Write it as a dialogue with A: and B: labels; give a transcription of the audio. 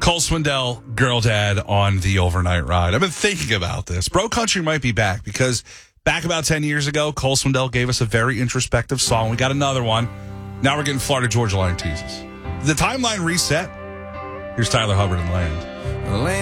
A: Cole Swindell, Girl Dad on the overnight ride. I've been thinking about this. Bro Country might be back because back about 10 years ago, Cole Swindell gave us a very introspective song. We got another one. Now we're getting Florida Georgia Line teases. The timeline reset. Here's Tyler Hubbard and Land.